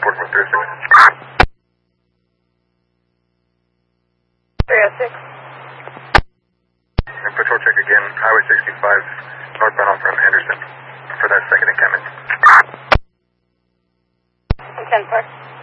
report for 306. 306. And patrol check again, Highway 65, northbound on from Henderson, for that second encampment. 10 Park.